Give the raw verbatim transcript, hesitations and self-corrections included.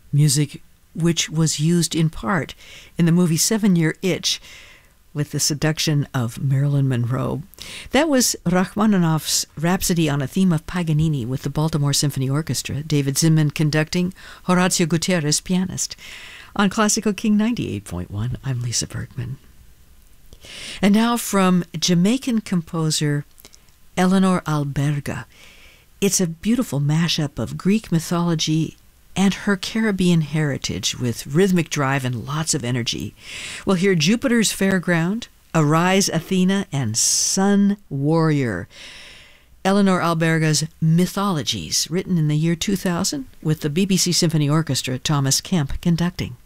music which was used in part in the movie Seven-Year Itch with the seduction of Marilyn Monroe. That was Rachmaninoff's Rhapsody on a Theme of Paganini with the Baltimore Symphony Orchestra, David Zinman conducting, Horacio Gutierrez pianist. On Classical King ninety-eight point one, I'm Lisa Bergman. And now from Jamaican composer Eleanor Alberga. It's a beautiful mashup of Greek mythology and her Caribbean heritage with rhythmic drive and lots of energy. We'll hear Jupiter's Fairground, Arise Athena, and Sun Warrior. Eleanor Alberga's Mythologies, written in the year two thousand with the B B C Symphony Orchestra, Thomas Kemp conducting.